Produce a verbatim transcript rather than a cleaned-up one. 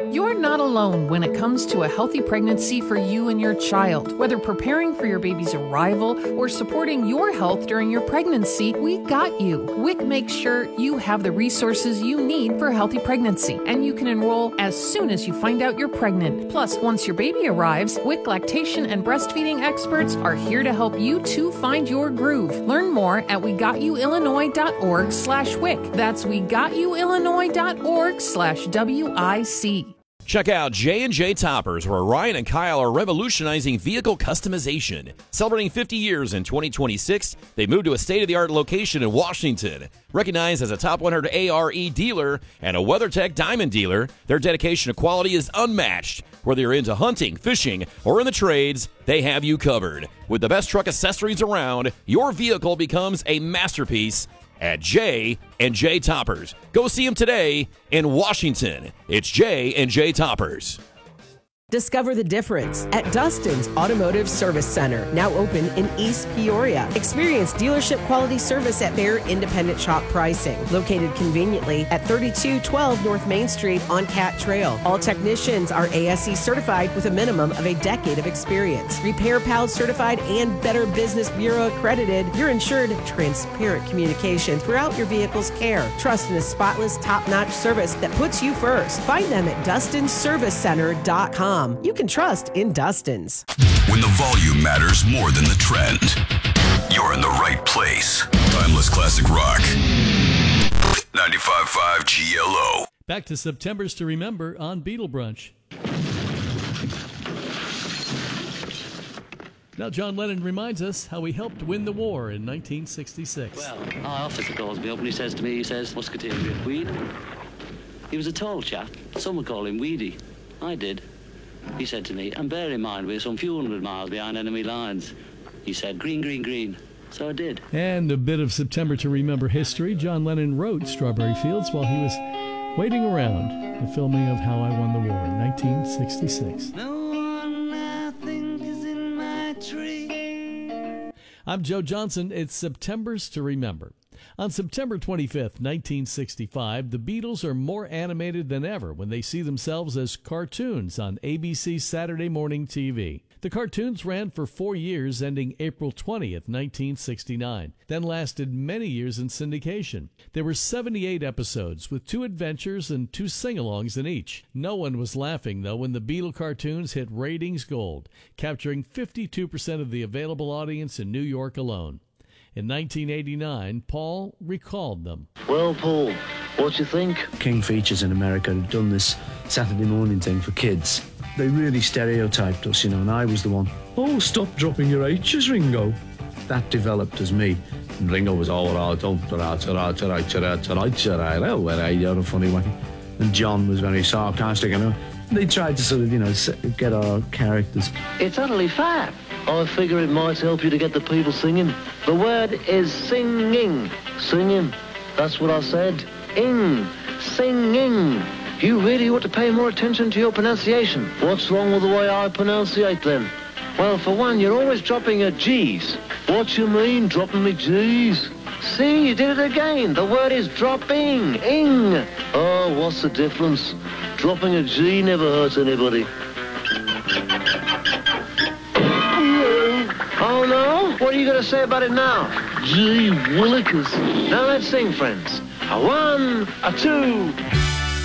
You're not alone when it comes to a healthy pregnancy for you and your child. Whether preparing for your baby's arrival or supporting your health during your pregnancy, we got you. W I C makes sure you have the resources you need for a healthy pregnancy, and you can enroll as soon as you find out you're pregnant. Plus, once your baby arrives, W I C lactation and breastfeeding experts are here to help you to find your groove. Learn more at we got you illinois dot org slash W I C. That's we got you illinois dot org slash W I C. Check out J and J Toppers, where Ryan and Kyle are revolutionizing vehicle customization. Celebrating fifty years in twenty twenty-six, they moved to a state-of-the-art location in Washington. Recognized as a top one hundred A R E dealer and a WeatherTech Diamond dealer, their dedication to quality is unmatched. Whether you're into hunting, fishing, or in the trades, they have you covered. With the best truck accessories around, your vehicle becomes a masterpiece at J and J Toppers. Go see them today in Washington. It's J and J Toppers. Discover the difference at Dustin's Automotive Service Center, now open in East Peoria. Experience dealership quality service at their independent shop pricing. Located conveniently at thirty-two twelve North Main Street on Cat Trail. All technicians are A S E certified with a minimum of a decade of experience. Repair Pals certified and Better Business Bureau accredited. You're ensured transparent communication throughout your vehicle's care. Trust in a spotless, top-notch service that puts you first. Find them at dustin service center dot com. You can trust in Dustin's. When the volume matters more than the trend, you're in the right place. Timeless classic rock. ninety-five point five G L O. Back to September's to Remember on Beatle Brunch. Now, John Lennon reminds us how he helped win the war in nineteen sixty-six. Well, our officer calls me up and he says to me, he says, Musketeer, weed? He was a tall chap. Some would call him Weedy. I did. He said to me, and bear in mind, we're some few hundred miles behind enemy lines. He said, green, green, green. So I did. And a bit of September to Remember history. John Lennon wrote Strawberry Fields while he was waiting around the filming of How I Won the War in nineteen sixty-six. No one I think is in my tree. I'm Joe Johnson. It's September's to Remember. On September twenty-fifth, nineteen sixty-five, the Beatles are more animated than ever when they see themselves as cartoons on A B C Saturday morning T V. The cartoons ran for four years, ending April twentieth, nineteen sixty-nine, then lasted many years in syndication. There were seventy-eight episodes, with two adventures and two sing-alongs in each. No one was laughing, though, when the Beatle cartoons hit ratings gold, capturing fifty-two percent of the available audience in New York alone. In nineteen eighty-nine, Paul recalled them. Well, Paul, what you think? King Features in America had done this Saturday morning thing for kids. They really stereotyped us, you know, and I was the one, oh, stop dropping your H's, Ringo. That developed as me. And Ringo was all out, oh, where are you, a funny way. And John was very sarcastic, you know. They tried to sort of, you know, get our characters. It's utterly fab. I figure it might help you to get the people singing. The word is singing. Singing. That's what I said. Ing. Singing. You really ought to pay more attention to your pronunciation. What's wrong with the way I pronunciate then? Well, for one, you're always dropping your G's. What you mean, dropping me G's? See, you did it again. The word is dropping. Ing. Oh, what's the difference? Dropping a G never hurts anybody. Oh, no? What are you going to say about it now? Gee willikers. Now let's sing, friends. A one, a two,